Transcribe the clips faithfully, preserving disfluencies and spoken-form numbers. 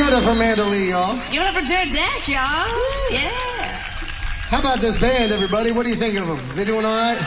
it up for Amanda Lee, y'all. Give it up for Jared Deck, y'all. Yeah. How about this band, everybody? What do you think of them? They doing all right?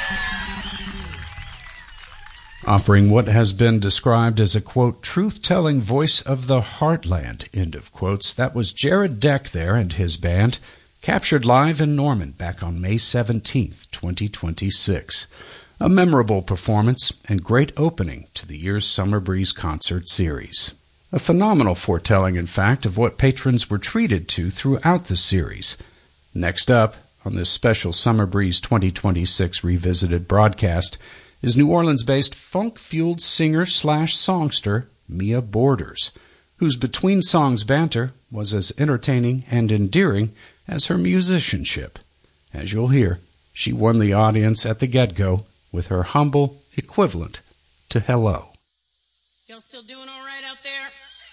Offering what has been described as a, quote, truth-telling voice of the heartland, end of quotes. That was Jared Deck there and his band, captured live in Norman back on May seventeenth, twenty twenty-six. A memorable performance and great opening to the year's Summer Breeze concert series. A phenomenal foretelling, in fact, of what patrons were treated to throughout the series. Next up, on this special Summer Breeze twenty twenty-six Revisited broadcast, is New Orleans-based funk-fueled singer-slash-songster Mia Borders, whose between-songs banter was as entertaining and endearing as her musicianship. As you'll hear, she won the audience at the get-go with her humble equivalent to hello. Y'all still doing all right out there?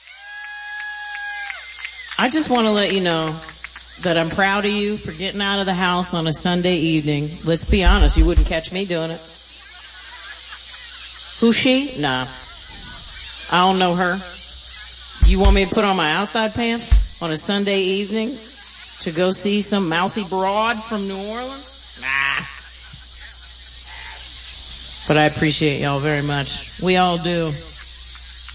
I just want to let you know that I'm proud of you for getting out of the house on a Sunday evening. Let's be honest, you wouldn't catch me doing it. Who's she? Nah. I don't know her. You want me to put on my outside pants on a Sunday evening to go see some mouthy broad from New Orleans? Nah. But I appreciate y'all very much. We all do.